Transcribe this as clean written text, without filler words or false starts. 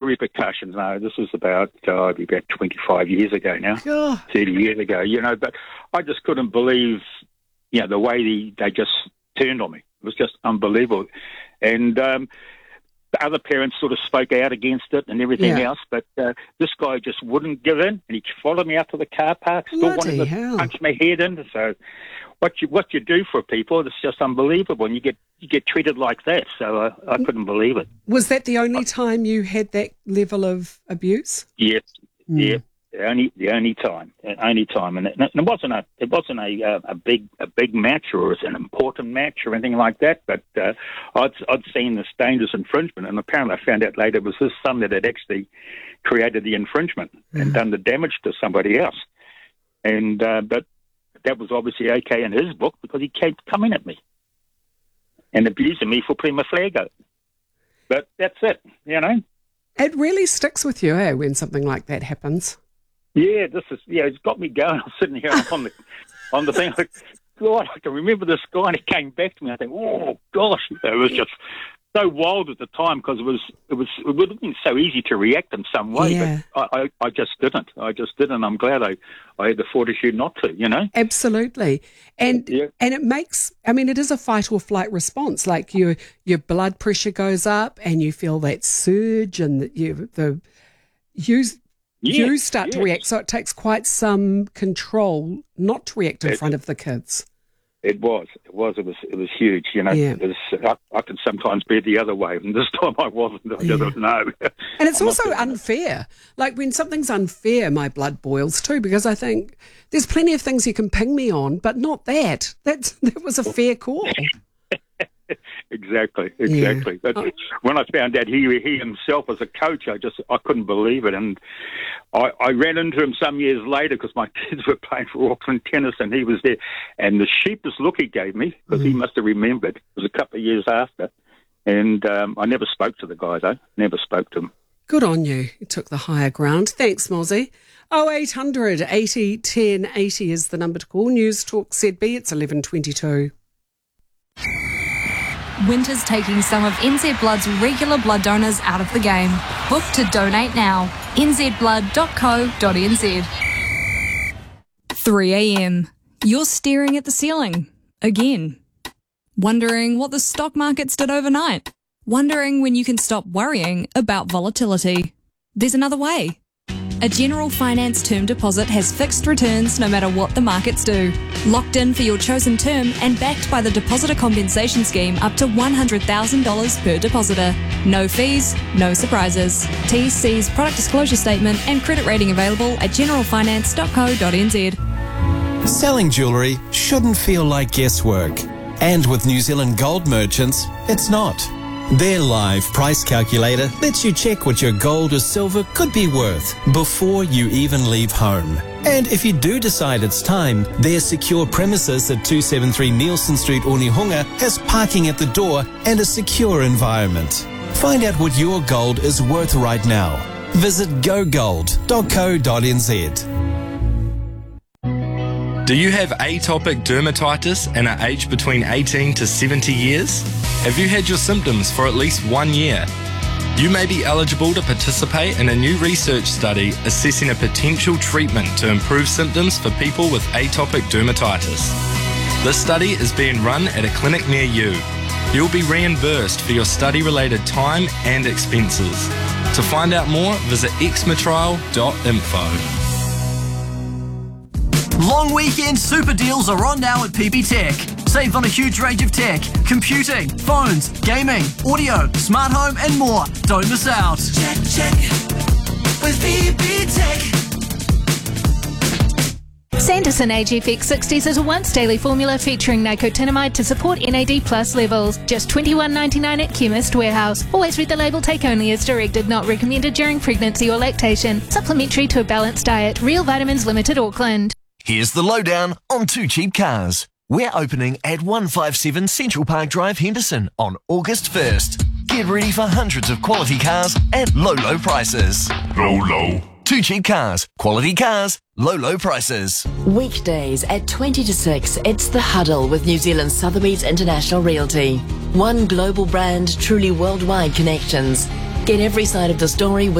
repercussions. No, this was about 25 years ago now, 30 years ago, but I just couldn't believe, the way they just turned on me. It was just unbelievable. And the other parents sort of spoke out against it and everything else, but this guy just wouldn't give in, and he followed me out to the car park, still wanted to punch my head in. So what you do for people, it's just unbelievable, and you get treated like that. So I couldn't believe it. Was that the only time you had that level of abuse? Yes, yeah. The only time, and it wasn't a big match or an important match or anything like that. But I'd seen this dangerous infringement, and apparently I found out later it was his son that had actually created the infringement and done the damage to somebody else. And but that was obviously okay in his book because he kept coming at me and abusing me for putting my flag out. But that's it, It really sticks with you, when something like that happens. Yeah, it's got me going. I'm sitting here on the thing. God, I can remember this guy, and he came back to me. I think, oh gosh, it was just so wild at the time because it would have been so easy to react in some way, but I just didn't. I'm glad I had the fortitude not to. Absolutely, and it makes. I mean, it is a fight or flight response. Like your blood pressure goes up, and you feel that surge, and you start to react, so it takes quite some control not to react in front of the kids. It was huge, I could sometimes be the other way, and this time I wasn't. I didn't know. And it's also unfair. Like when something's unfair, my blood boils too, because I think there's plenty of things you can ping me on, but not that. That was a fair call. Exactly. Yeah. But when I found out he himself was a coach, I couldn't believe it. And I ran into him some years later because my kids were playing for Auckland Tennis and he was there. And the sheepish look he gave me, because he must have remembered, it was a couple of years after. And I never spoke to the guy, though. Never spoke to him. Good on you. You took the higher ground. Thanks, Mozzie. 0800 80 10 80 is the number to call. News Talk ZB, it's 11:22. Winter's taking some of NZ Blood's regular blood donors out of the game. Book to donate now. nzblood.co.nz. 3 a.m. You're staring at the ceiling. Again. Wondering what the stock markets did overnight. Wondering when you can stop worrying about volatility. There's another way. A General Finance term deposit has fixed returns no matter what the markets do. Locked in for your chosen term and backed by the Depositor Compensation Scheme up to $100,000 per depositor. No fees, no surprises. TC's product disclosure statement and credit rating available at generalfinance.co.nz. Selling jewellery shouldn't feel like guesswork. And with New Zealand Gold Merchants, it's not. Their live price calculator lets you check what your gold or silver could be worth before you even leave home. And if you do decide it's time, their secure premises at 273 Nielsen Street, Onehunga has parking at the door and a secure environment. Find out what your gold is worth right now. Visit gogold.co.nz. Do you have atopic dermatitis and are aged between 18 to 70 years? Have you had your symptoms for at least 1 year? You may be eligible to participate in a new research study assessing a potential treatment to improve symptoms for people with atopic dermatitis. This study is being run at a clinic near you. You'll be reimbursed for your study-related time and expenses. To find out more, visit xmatrial.info. Long weekend super deals are on now at PB Tech. Save on a huge range of tech, computing, phones, gaming, audio, smart home and more. Don't miss out. Check with PB Tech. Sanderson AGFX 60s is a once daily formula featuring nicotinamide to support NAD plus levels. Just $21.99 at Chemist Warehouse. Always read the label, take only as directed, not recommended during pregnancy or lactation. Supplementary to a balanced diet. Real Vitamins Limited, Auckland. Here's the lowdown on Two Cheap Cars. We're opening at 157 Central Park Drive, Henderson on August 1st. Get ready for hundreds of quality cars at low prices. Low. Two Cheap Cars. Quality cars, low prices. Weekdays at 20 to 6, it's The Huddle with New Zealand Sotheby's International Realty. One global brand, truly worldwide connections. Get every side of the story with